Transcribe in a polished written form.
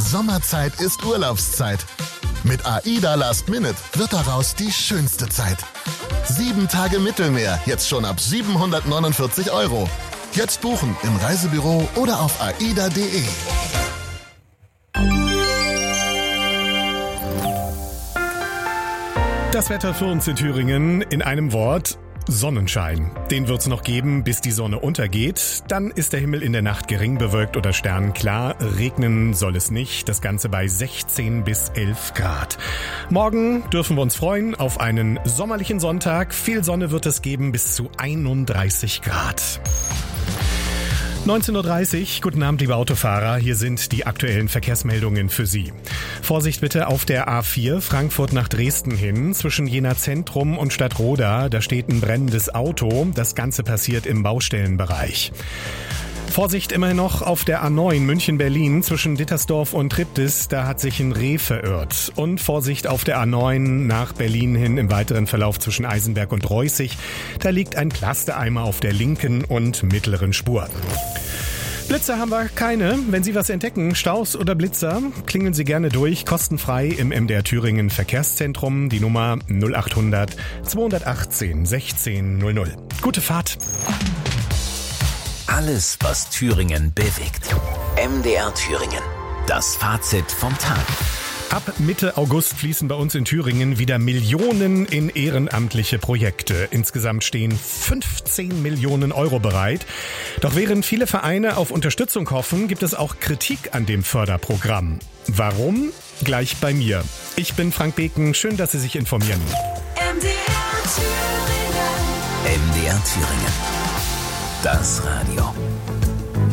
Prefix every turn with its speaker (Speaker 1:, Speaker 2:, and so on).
Speaker 1: Sommerzeit ist Urlaubszeit. Mit AIDA Last Minute wird daraus die schönste Zeit. 7 Tage Mittelmeer, jetzt schon ab 749 €. Jetzt buchen im Reisebüro oder auf aida.de.
Speaker 2: Das Wetter für uns in Thüringen in einem Wort: Sonnenschein. Den wird's noch geben, bis die Sonne untergeht. Dann ist der Himmel in der Nacht gering bewölkt oder sternklar. Regnen soll es nicht. Das Ganze bei 16 bis 11 Grad. Morgen dürfen wir uns freuen auf einen sommerlichen Sonntag. Viel Sonne wird es geben, bis zu 31 Grad. 19:30 Uhr. Guten Abend, liebe Autofahrer. Hier sind die aktuellen Verkehrsmeldungen für Sie. Vorsicht bitte auf der A4 Frankfurt nach Dresden hin. Zwischen Jena Zentrum und Stadtroda, da steht ein brennendes Auto. Das Ganze passiert im Baustellenbereich. Vorsicht immerhin noch auf der A9 München-Berlin zwischen Dittersdorf und Triptis, da hat sich ein Reh verirrt. Und Vorsicht auf der A9 nach Berlin hin im weiteren Verlauf zwischen Eisenberg und Reußig, da liegt ein Plastereimer auf der linken und mittleren Spur. Blitzer haben wir keine. Wenn Sie was entdecken, Staus oder Blitzer, klingeln Sie gerne durch, kostenfrei im MDR Thüringen Verkehrszentrum, die Nummer 0800 218 1600. Gute Fahrt.
Speaker 3: Alles, was Thüringen bewegt. MDR Thüringen. Das Fazit vom Tag.
Speaker 2: Ab Mitte August fließen bei uns in Thüringen wieder Millionen in ehrenamtliche Projekte. Insgesamt stehen 15 Millionen € bereit. Doch während viele Vereine auf Unterstützung hoffen, gibt es auch Kritik an dem Förderprogramm. Warum? Gleich bei mir. Ich bin Frank Beken. Schön, dass Sie sich informieren.
Speaker 4: MDR Thüringen.
Speaker 3: MDR Thüringen. Das Radio.